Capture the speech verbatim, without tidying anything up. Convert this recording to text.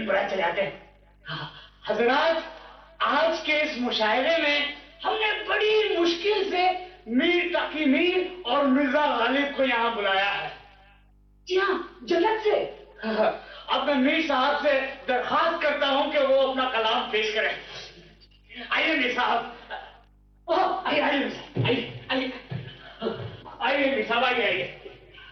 लेकिन बुरा चले आते हैं। हजरात, आज के इस मुशायरे में हमने बड़ी मुश्किल से मीर तकी मीर और मिर्जा गालिब को यहाँ बुलाया है। जी हाँ, जन्नत से। अब मैं मीर साहब से दरखास्त करता हूँ कि वो अपना कलाम पेश करें। आइए मीर साहब, आइए आइए आइए आइए आइए मीर साहब, आइए आइए।